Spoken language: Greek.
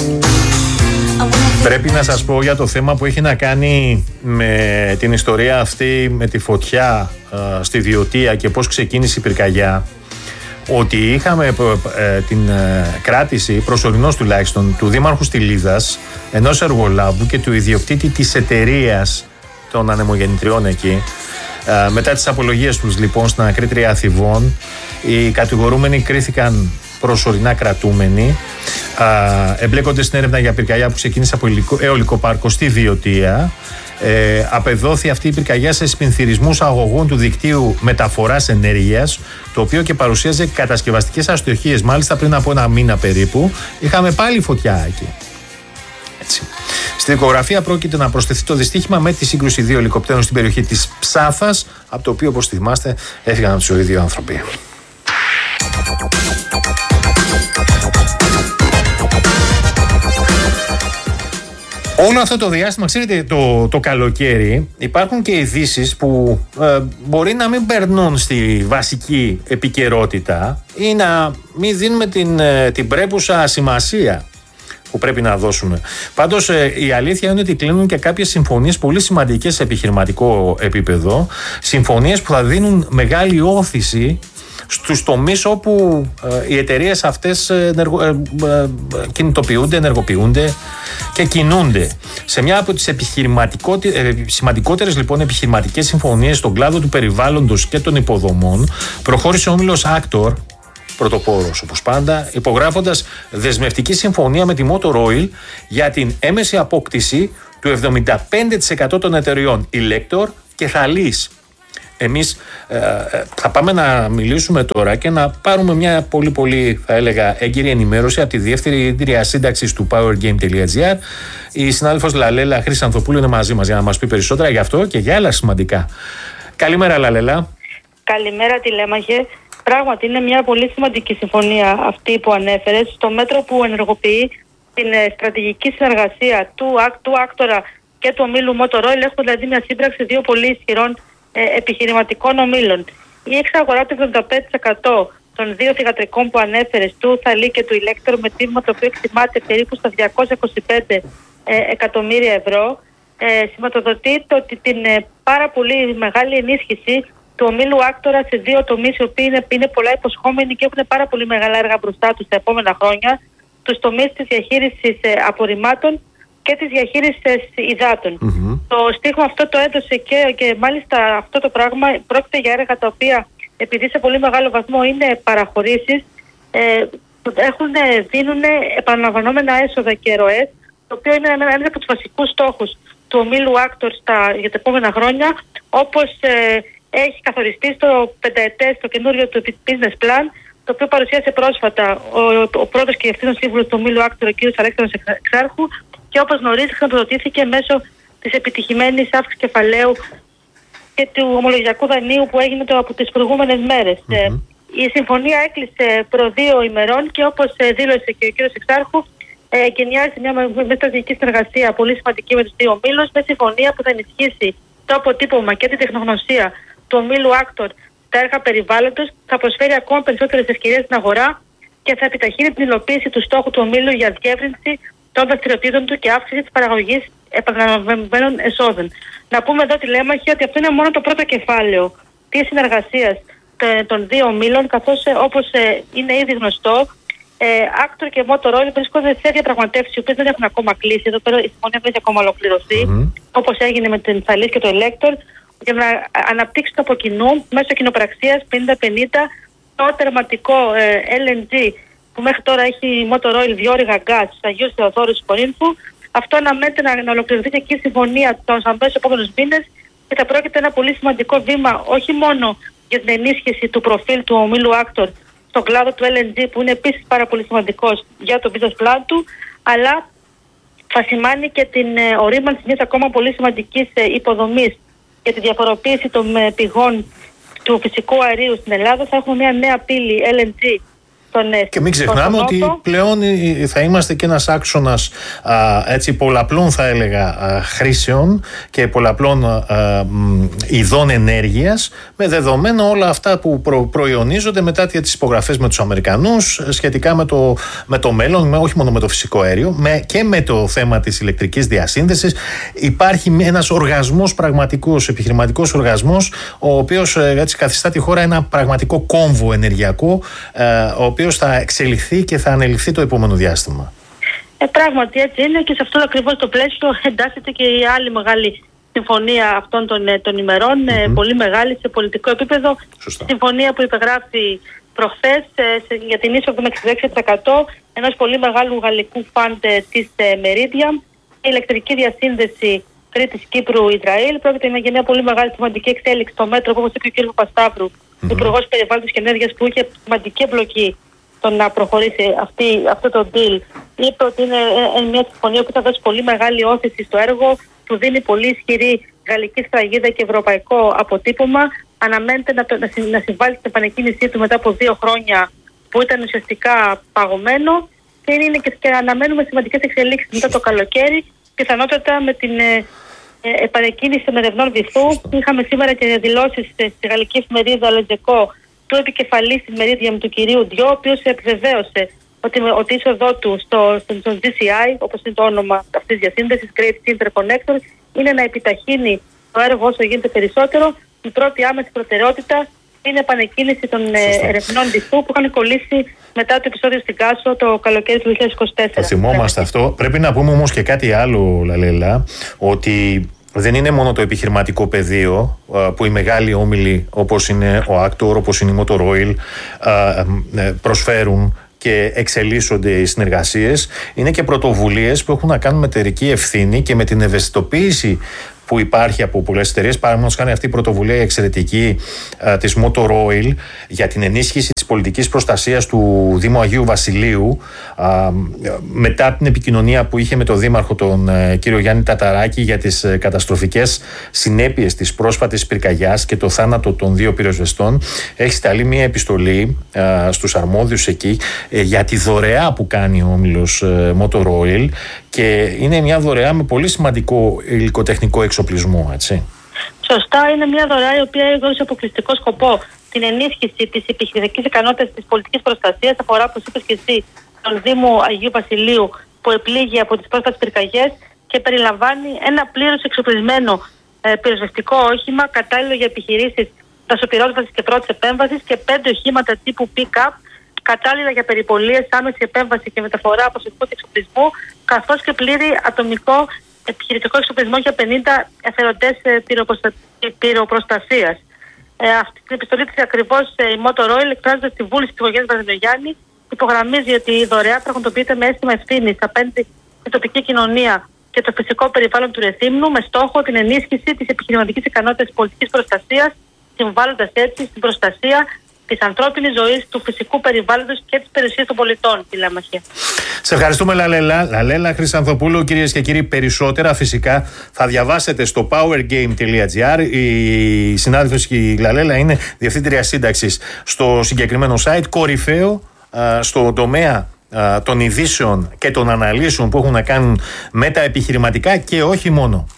Πρέπει να σας πω για το θέμα που έχει να κάνει με την ιστορία αυτή, με τη φωτιά στη Διωτία και πώς ξεκίνησε η πυρκαγιά, ότι είχαμε την κράτηση, προσωρινώς τουλάχιστον, του Δήμαρχου Στυλίδας, ενός εργολάβου και του ιδιοκτήτη της εταιρείας των ανεμογεννητριών εκεί. Μετά τις απολογίες τους λοιπόν στην ανακρίτρια Αθηβών, οι κατηγορούμενοι κρίθηκαν προσωρινά κρατούμενοι. Εμπλέκονται στην έρευνα για πυρκαγιά που ξεκίνησε από αιωλικό πάρκο στη Διωτία. Απεδόθη αυτή η πυρκαγιά σε σπινθυρισμούς αγωγών του δικτύου μεταφοράς ενέργειας, το οποίο και παρουσίαζε κατασκευαστικές αστοχίες. Μάλιστα πριν από ένα μήνα περίπου είχαμε πάλι φωτιά εκεί. Έτσι. Στη δικογραφία πρόκειται να προσθεθεί το δυστύχημα με τη σύγκρουση δύο ελικοπτέρων στην περιοχή της Ψάθας, από το οποίο, όπως θυμάστε, έφυγαν από τη ζωή δύο άνθρωποι. Όλο αυτό το διάστημα, ξέρετε, το καλοκαίρι υπάρχουν και ειδήσεις που μπορεί να μην περνούν στη βασική επικαιρότητα ή να μην δίνουμε την πρέπουσα σημασία που πρέπει να δώσουμε. Πάντως η αλήθεια είναι ότι κλείνουν και κάποιες συμφωνίες πολύ σημαντικές σε επιχειρηματικό επίπεδο, συμφωνίες που θα δίνουν μεγάλη όθηση στους τομείς όπου οι εταιρείες αυτές κινητοποιούνται, ενεργοποιούνται και κινούνται. Σε μια από τις σημαντικότερες λοιπόν επιχειρηματικές συμφωνίες στον κλάδο του περιβάλλοντος και των υποδομών, προχώρησε ο όμιλος Actor, πρωτοπόρος όπως πάντα, υπογράφοντας δεσμευτική συμφωνία με τη Motor Oil για την έμεση απόκτηση του 75% των εταιρεών Elector και Thalis. Εμείς θα πάμε να μιλήσουμε τώρα και να πάρουμε μια πολύ θα έλεγα έγκυρη ενημέρωση από τη Διευθύντρια Σύνταξης του powergame.gr. Η συνάδελφος Λαλέλα Χρυσανθοπούλου είναι μαζί μας για να μας πει περισσότερα γι' αυτό και για άλλα σημαντικά. Καλημέρα Λαλέλα. Καλημέρα Τηλέμαχε. Πράγματι είναι μια πολύ σημαντική συμφωνία αυτή που ανέφερες, στο μέτρο που ενεργοποιεί την στρατηγική συνεργασία του Άκτορα και του ομίλου Motor Oil. Έχουμε δηλαδή μια σύμπραξη δύο πολύ ισχυρών επιχειρηματικών ομίλων. Η εξαγορά του 75% των δύο θυγατρικών που ανέφερες, του Θαλή και του Elector, με τίμημα το οποίο εκτιμάται περίπου στα 225 εκατομμύρια ευρώ, σηματοδοτεί την πάρα πολύ μεγάλη ενίσχυση του ομίλου Άκτορα σε δύο τομείς οι οποίοι είναι πολλά υποσχόμενοι και έχουν πάρα πολύ μεγάλα έργα μπροστά τους τα επόμενα χρόνια, τους τομείς της διαχείρισης απορριμμάτων και της διαχείρισης υδάτων. Το στίχημα αυτό το έδωσε και μάλιστα αυτό το πράγμα πρόκειται για έργα τα οποία, επειδή σε πολύ μεγάλο βαθμό είναι παραχωρήσεις, δίνουν επαναλαμβανόμενα έσοδα και ροές, το οποίο είναι ένα από τους βασικούς στόχους του ομίλου Άκτορ για τα επόμενα χρόνια, όπως έχει καθοριστεί στο πενταετές, το καινούριο του business plan, το οποίο παρουσίασε πρόσφατα ο πρώτος και ευθύνος σύμβουλος του ομίλου Άκτορ, ο κ. Αλέξανδρος Εξάρχου, και όπως γνωρίζετε χρηματοδοτήθηκε μέσω της επιτυχημένης αύξησης κεφαλαίου και του ομολογιακού δανείου που έγινε από τις προηγούμενες μέρες. Η συμφωνία έκλεισε προ 2 ημερών και όπως δήλωσε και ο κ. Εξάρχου, εγκαινιάζει μια στρατηγική συνεργασία πολύ σημαντική με τους δύο ομίλους, με συμφωνία που θα ενισχύσει το αποτύπωμα και την τεχνογνωσία του ομίλου Άκτορ στα έργα περιβάλλοντος, θα προσφέρει ακόμα περισσότερες ευκαιρίες στην αγορά και θα επιταχύνει την υλοποίηση του στόχου του ομίλου για διεύρυνση των δραστηριοτήτων του και αύξηση της παραγωγής επαναλαμβανωμένων εσόδων. Να πούμε εδώ Τηλέμαχε ότι αυτό είναι μόνο το πρώτο κεφάλαιο της συνεργασίας των δύο ομίλων, καθώς όπως είναι ήδη γνωστό, Άκτορ και Motor Oil βρίσκονται σε διαπραγματεύσεις οι οποίες δεν έχουν ακόμα κλείσει. Εδώ πέρα η συμφωνία δεν έχει ακόμα ολοκληρωθεί, όπως έγινε με την Thalis και το Elector, για να αναπτύξουν από κοινού μέσω κοινοπραξίας 50-50 το τερματικό LNG που μέχρι τώρα έχει η Motor Oil διόρυγα γκάζ στους Αγίους Θεοδόρους της Κορίνθου. Αυτό αναμένεται να ολοκληρωθεί και εκεί η συμφωνία των αμέσως επόμενους μήνες και θα πρόκειται ένα πολύ σημαντικό βήμα όχι μόνο για την ενίσχυση του προφίλ του ομίλου Άκτορ στον κλάδο του LNG, που είναι επίσης πάρα πολύ σημαντικός για το business plan του, αλλά θα σημάνει και την ορίμανση μιας ακόμα πολύ σημαντικής υποδομής για τη διαφοροποίηση των πηγών του φυσικού αερίου στην Ελλάδα. Θα έχουμε μια νέα πύλη LNG Και μην ξεχνάμε ότι πλέον θα είμαστε και ένας άξονας πολλαπλών, θα έλεγα, χρήσεων και πολλαπλών ειδών ενέργειας, με δεδομένο όλα αυτά που προϊονίζονται μετά τις υπογραφές με τους Αμερικανούς σχετικά με το μέλλον, όχι μόνο με το φυσικό αέριο, και με το θέμα της ηλεκτρικής διασύνδεσης. Υπάρχει ένας οργασμός πραγματικός, επιχειρηματικός οργασμός, ο οποίος έτσι καθιστά τη χώρα ένα πραγματικό κόμβο ενεργειακό, ο οποίος θα εξελιχθεί και θα ανελιχθεί το επόμενο διάστημα. Πράγματι έτσι είναι, και σε αυτό ακριβώς το πλαίσιο εντάσσεται και η άλλη μεγάλη συμφωνία αυτών των ημερών, πολύ μεγάλη σε πολιτικό επίπεδο. Σωστά. Συμφωνία που υπεγράφει προχθές για την είσοδο με 66% ενός πολύ μεγάλου γαλλικού φαντ της Meridiam, η ηλεκτρική διασύνδεση Κρήτης, Κύπρου, Ισραήλ. Πρόκειται για μια πολύ μεγάλη σημαντική εξέλιξη στο μέτρο που, όπως είπε ο κ. Παπασταύρου, Υπουργός Περιβάλλοντος και Ενέργειας, που είχε σημαντική εμπλοκή στο να προχωρήσει αυτό το deal. Είπε ότι είναι μια συμφωνία που θα δώσει πολύ μεγάλη όθηση στο έργο, που δίνει πολύ ισχυρή γαλλική σφραγίδα και ευρωπαϊκό αποτύπωμα. Αναμένεται να συμβάλλει στην επανεκκίνησή του μετά από 2 χρόνια που ήταν ουσιαστικά παγωμένο, και είναι και αναμένουμε σημαντικές εξελίξεις μετά το καλοκαίρι, πιθανότατα με την επανεκκίνηση των ερευνών βυθού. Είχαμε σήμερα και δηλώσεις στη γαλλική εφημερίδα Λετζεκό του επικεφαλής της Meridiam, του κυρίου Διό, ο οποίος επιβεβαίωσε ότι η είσοδό του στο GCI, όπως είναι το όνομα αυτής της διασύνδεσης, Great Interconnector, είναι να επιταχύνει το έργο όσο γίνεται περισσότερο. Η πρώτη άμεση προτεραιότητα είναι η επανεκκίνηση των ερευνών βυθού που είχαν κολλήσει μετά το επεισόδιο στην Κάσο το καλοκαίρι του 2024. Το θυμόμαστε αυτό. Πρέπει να πούμε όμως και κάτι άλλο, Λαλέλα, ότι δεν είναι μόνο το επιχειρηματικό πεδίο που οι μεγάλοι όμιλοι όπως είναι ο Actor, όπως είναι η Motor Oil προσφέρουν και εξελίσσονται οι συνεργασίες. Είναι και πρωτοβουλίες που έχουν να κάνουν με εταιρική ευθύνη και με την ευαισθητοποίηση που υπάρχει από πολλές εταιρείες. Παραδείγματος χάρη αυτή η πρωτοβουλία εξαιρετική της Motor Oil για την ενίσχυση της πολιτικής προστασίας του Δήμου Αγίου Βασιλείου, μετά την επικοινωνία που είχε με τον Δήμαρχο τον κύριο Γιάννη Ταταράκη για τις καταστροφικές συνέπειες της πρόσφατης πυρκαγιάς και το θάνατο των 2 πυροσβεστών, έχει σταλεί μια επιστολή στους αρμόδιους εκεί για τη δωρεά που κάνει ο όμιλος Motor Oil, και είναι μια δωρεά με πολύ σημαντικό υλικοτεχνικό εξοπλισμό, έτσι. Σωστά, είναι μια δωρεά η οποία έχει ως αποκλειστικό σκοπό την ενίσχυση της επιχειρηματικής ικανότητας της πολιτικής προστασίας. Αφορά, όπως είπες και εσύ, τον Δήμο Αγίου Βασιλείου που επλήγει από τις πρόσφατες πυρκαγιές, και περιλαμβάνει ένα πλήρως εξοπλισμένο πυροσβεστικό όχημα κατάλληλο για επιχειρήσεις δασοπυρόσβασης και πρώτης επέμβασης, και 5 οχήματα τύπου pick-up κατάλληλα για περιπολίες, άμεση επέμβαση και μεταφορά αποσυντικού εξοπλισμού, καθώς και πλήρη ατομικό επιχειρητικό εξοπλισμό για 50 εθελοντές πυροπροστασίας. Αυτή την επιστολή της ακριβώς η Motor Oil, εκφράζοντας τη βούληση της οικογένειας Βασιλογιάννη, υπογραμμίζει ότι η δωρεά πραγματοποιείται με αίσθημα ευθύνης απέναντι στην τοπική κοινωνία και το φυσικό περιβάλλον του Ρεθύμνου, με στόχο την ενίσχυση της επιχειρηματικής ικανότητας της πολιτικής προστασίας, συμβάλλοντας έτσι στην προστασία της ανθρώπινης ζωής, του φυσικού περιβάλλοντος και της περιουσίας των πολιτών, τη Λαμαχία. Σε ευχαριστούμε, Λαλέλα Χρυσανθοπούλου. Κυρίες και κύριοι, περισσότερα φυσικά θα διαβάσετε στο powergame.gr. Η συνάδελφος και η Λαλέλα είναι διευθύντρια σύνταξης στο συγκεκριμένο site, κορυφαίο στο τομέα των ειδήσεων και των αναλύσεων που έχουν να κάνουν με τα επιχειρηματικά και όχι μόνο.